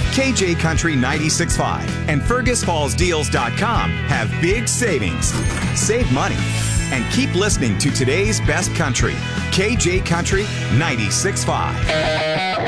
KJ Country 96.5 and FergusFallsDeals.com have big savings. Save money and keep listening to today's best country, KJ Country 96.5.